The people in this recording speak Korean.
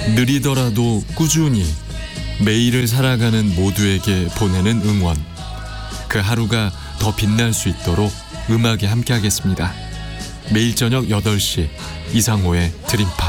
느리더라도 꾸준히 매일을 살아가는 모두에게 보내는 응원. 그 하루가 더 빛날 수 있도록 음악에 함께하겠습니다. 매일 저녁 8시 이상호의 드림팝.